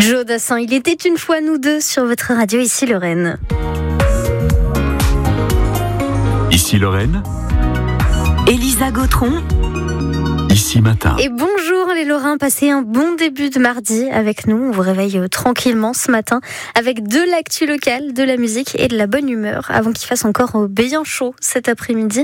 Joe Dassin, il était une fois nous deux sur votre radio, ici Lorraine. Ici Lorraine. Elisa Gautron. Ici Matin. Et bonjour les Lorrains, passez un bon début de mardi avec nous. On vous réveille tranquillement ce matin avec de l'actu locale, de la musique et de la bonne humeur avant qu'il fasse encore bien chaud cet après-midi.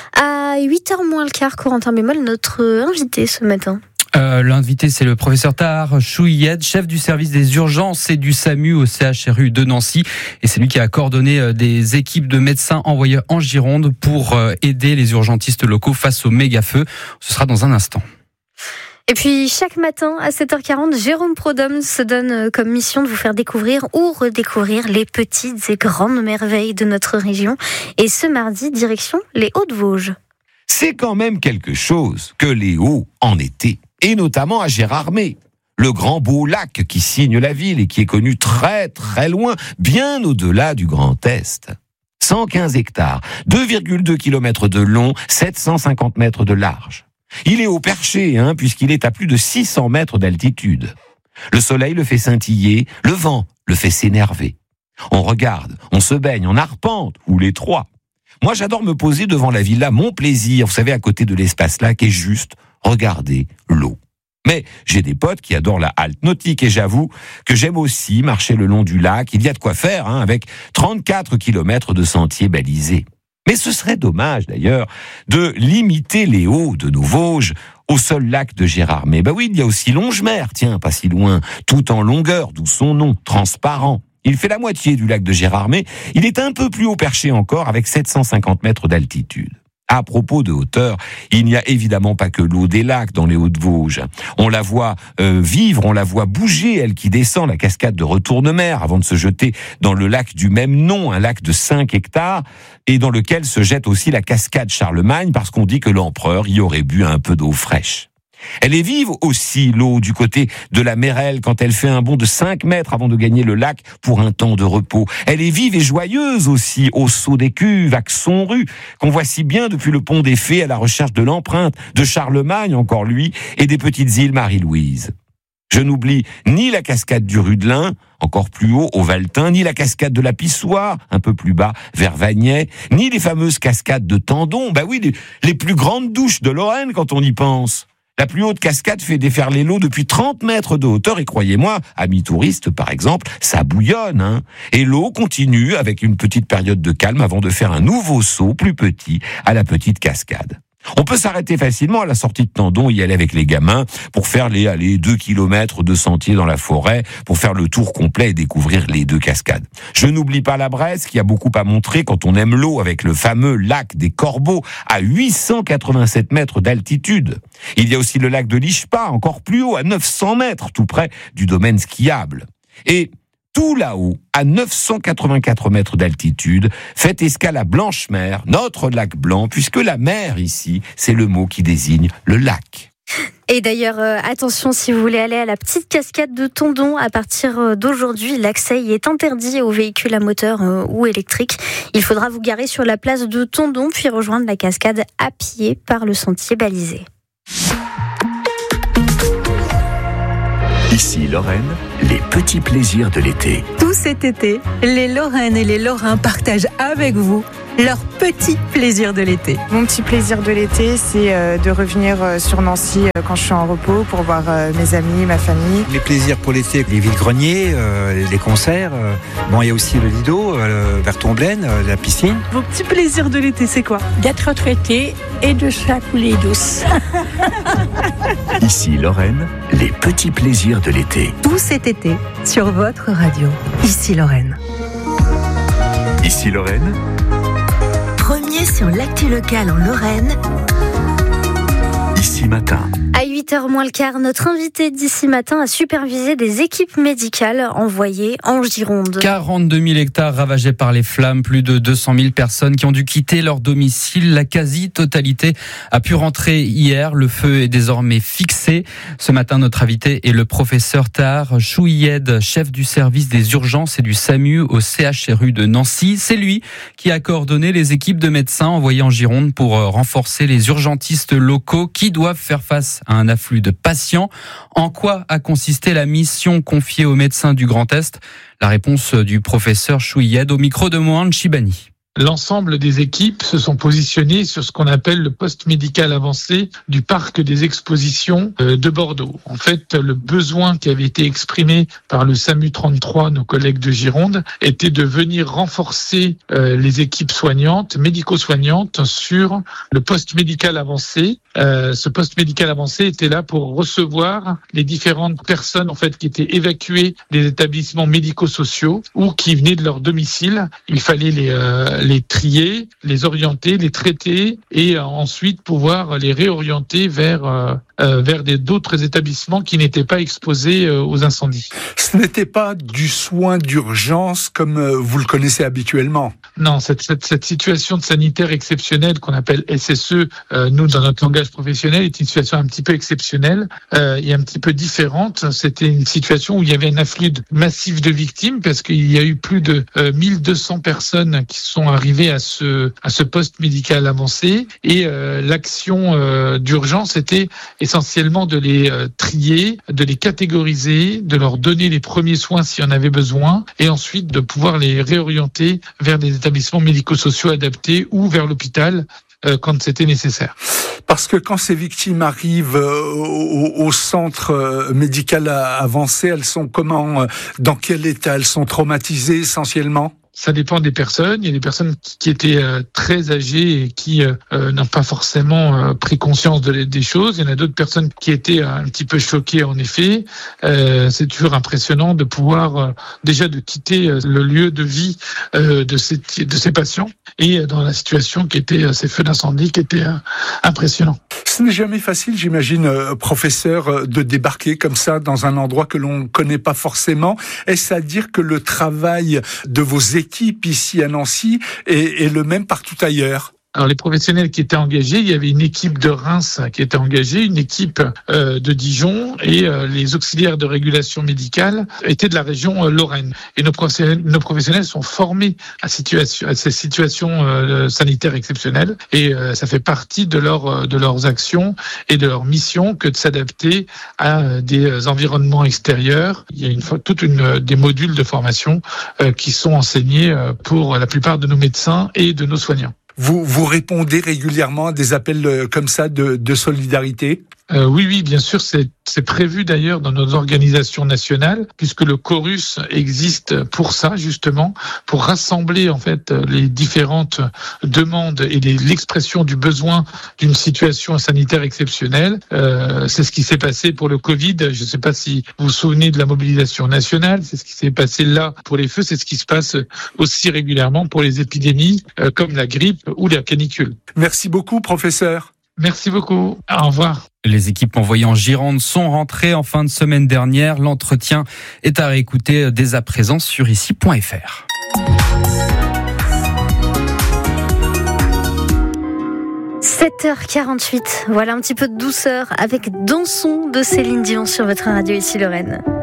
À 8h moins le quart, Corentin Bémol, notre invité ce matin. L'invité, c'est le professeur Tahar Chouilhed, chef du service des urgences et du SAMU au CHRU de Nancy. Et c'est lui qui a coordonné des équipes de médecins envoyés en Gironde pour aider les urgentistes locaux face au méga-feu. Ce sera dans un instant. Et puis chaque matin à 7h40, Jérôme Prodhomme se donne comme mission de vous faire découvrir ou redécouvrir les petites et grandes merveilles de notre région. Et ce mardi, direction les Hauts-de-Vosges. C'est quand même quelque chose que les Hauts en été, et notamment à Gérardmer, le grand beau lac qui signe la ville et qui est connu très très loin, bien au-delà du Grand Est. 115 hectares, 2,2 km de long, 750 mètres de large. Il est au perché, puisqu'il est à plus de 600 mètres d'altitude. Le soleil le fait scintiller, le vent le fait s'énerver. On regarde, on se baigne, on arpente, ou les trois. Moi, j'adore me poser devant la villa Mon Plaisir, vous savez, à côté de l'espace lac, et juste regarder l'eau. Mais j'ai des potes qui adorent la halte nautique, et j'avoue que j'aime aussi marcher le long du lac. Il y a de quoi faire, avec 34 km de sentiers balisés. Mais ce serait dommage, d'ailleurs, de limiter les Hauts de nos Vosges au seul lac de Gérardmer. Oui, il y a aussi Longemer, tiens, pas si loin, tout en longueur, d'où son nom, transparent. Il fait la moitié du lac de Gérardmer. Il est un peu plus haut perché encore, avec 750 mètres d'altitude. À propos de hauteur, il n'y a évidemment pas que l'eau des lacs dans les Hauts-de-Vosges. On la voit vivre, on la voit bouger, elle qui descend la cascade de Retournemer avant de se jeter dans le lac du même nom, un lac de 5 hectares, et dans lequel se jette aussi la cascade Charlemagne, parce qu'on dit que l'empereur y aurait bu un peu d'eau fraîche. Elle est vive aussi, l'eau, du côté de la Mérelle, quand elle fait un bond de 5 mètres avant de gagner le lac pour un temps de repos. Elle est vive et joyeuse aussi, au Saut des Cuves, à Xonru, qu'on voit si bien depuis le pont des Fées à la recherche de l'empreinte, de Charlemagne, encore lui, et des petites îles Marie-Louise. Je n'oublie ni la cascade du Rudelin, encore plus haut, au Valtin, ni la cascade de la Pissoire, un peu plus bas, vers Vagney, ni les fameuses cascades de Tendon, les plus grandes douches de Lorraine quand on y pense. La plus haute cascade fait déferler l'eau depuis 30 mètres de hauteur et croyez-moi, amis touristes par exemple, ça bouillonne. Et l'eau continue avec une petite période de calme avant de faire un nouveau saut plus petit à la petite cascade. On peut s'arrêter facilement à la sortie de Tendon, y aller avec les gamins pour faire les 2 kilomètres de sentier dans la forêt, pour faire le tour complet et découvrir les 2 cascades. Je n'oublie pas la Bresse qui a beaucoup à montrer quand on aime l'eau avec le fameux lac des Corbeaux à 887 mètres d'altitude. Il y a aussi le lac de l'Ichpa, encore plus haut, à 900 mètres, tout près du domaine skiable. Et tout là-haut, à 984 mètres d'altitude, fait escale à Blanchemer, notre lac blanc, puisque la mer ici, c'est le mot qui désigne le lac. Et d'ailleurs, attention, si vous voulez aller à la petite cascade de Tendon, à partir d'aujourd'hui, l'accès y est interdit aux véhicules à moteur ou électriques. Il faudra vous garer sur la place de Tendon, puis rejoindre la cascade à pied par le sentier balisé. Ici Lorraine, les petits plaisirs de l'été. Tout cet été, les Lorraines et les Lorrains partagent avec vous leurs petits plaisirs de l'été. Mon petit plaisir de l'été, c'est de revenir sur Nancy quand je suis en repos pour voir mes amis, ma famille. Les plaisirs pour l'été, les villes-greniers, les concerts. Il y a aussi le Lido, vers Tomblaine, la piscine. Vos petits plaisirs de l'été, c'est quoi ? D'être retraité et de se la couler douce. Ici Lorraine, les petits plaisirs de l'été. Tout cet été, sur votre radio. Ici Lorraine. Ici Lorraine. Premier sur l'actu locale en Lorraine. Ici Matin. À 8h moins le quart, notre invité d'ici matin a supervisé des équipes médicales envoyées en Gironde. 42 000 hectares ravagés par les flammes, plus de 200 000 personnes qui ont dû quitter leur domicile. La quasi-totalité a pu rentrer hier. Le feu est désormais fixé. Ce matin, notre invité est le professeur Tahar Chouilhed, chef du service des urgences et du SAMU au CHRU de Nancy. C'est lui qui a coordonné les équipes de médecins envoyées en Gironde pour renforcer les urgentistes locaux qui doivent faire face à un afflux de patients. En quoi a consisté la mission confiée aux médecins du Grand Est? La réponse du professeur Chouilled au micro de Mohan Chibani. L'ensemble des équipes se sont positionnées sur ce qu'on appelle le poste médical avancé du parc des expositions de Bordeaux. En fait, le besoin qui avait été exprimé par le SAMU 33, nos collègues de Gironde, était de venir renforcer les équipes soignantes, médico-soignantes, sur le poste médical avancé. Ce poste médical avancé était là pour recevoir les différentes personnes en fait qui étaient évacuées des établissements médico-sociaux ou qui venaient de leur domicile. Il fallait les trier, les orienter, les traiter et ensuite pouvoir les réorienter vers d'autres établissements qui n'étaient pas exposés aux incendies. Ce n'était pas du soin d'urgence comme vous le connaissez habituellement. Non, cette situation de sanitaire exceptionnelle qu'on appelle SSE, nous dans notre langage professionnel, est une situation un petit peu exceptionnelle et un petit peu différente. C'était une situation où il y avait un afflux massif de victimes parce qu'il y a eu plus de 1200 personnes qui sont arrivées à ce poste médical avancé et l'action d'urgence était essentiellement de les trier, de les catégoriser, de leur donner les premiers soins s'il y en avait besoin et ensuite de pouvoir les réorienter vers des établissements médico-sociaux adaptés ou vers l'hôpital quand c'était nécessaire. Parce que quand ces victimes arrivent au centre médical avancé, elles sont comment, dans quel état? Elles sont traumatisées essentiellement? Ça dépend des personnes. Il y a des personnes qui étaient très âgées et qui n'ont pas forcément pris conscience des choses. Il y en a d'autres personnes qui étaient un petit peu choquées en effet. C'est toujours impressionnant de pouvoir déjà de quitter le lieu de vie de ces patients et dans la situation qui était ces feux d'incendie qui étaient impressionnants. Ce n'est jamais facile, j'imagine, professeur, de débarquer comme ça dans un endroit que l'on ne connaît pas forcément. Est-ce à dire que le travail de vos équipes ici à Nancy est le même partout ailleurs? Alors les professionnels qui étaient engagés, il y avait une équipe de Reims qui était engagée, une équipe de Dijon et les auxiliaires de régulation médicale étaient de la région Lorraine. Et nos professionnels sont formés à ces situations sanitaires exceptionnelles et ça fait partie de leurs actions et de leur mission que de s'adapter à des environnements extérieurs. Il y a des modules de formation qui sont enseignés pour la plupart de nos médecins et de nos soignants. Vous répondez régulièrement à des appels comme ça de solidarité? Oui, bien sûr, c'est prévu d'ailleurs dans nos organisations nationales, puisque le Chorus existe pour ça, justement, pour rassembler en fait les différentes demandes et l'expression du besoin d'une situation sanitaire exceptionnelle. C'est ce qui s'est passé pour le Covid. Je ne sais pas si vous vous souvenez de la mobilisation nationale. C'est ce qui s'est passé là pour les feux. C'est ce qui se passe aussi régulièrement pour les épidémies comme la grippe ou la canicule. Merci beaucoup, professeur. Merci beaucoup. Au revoir. Les équipes envoyées en Gironde sont rentrées en fin de semaine dernière. L'entretien est à réécouter dès à présent sur ici.fr. 7h48, voilà un petit peu de douceur avec Dansons de Céline Dion sur votre radio ici Lorraine.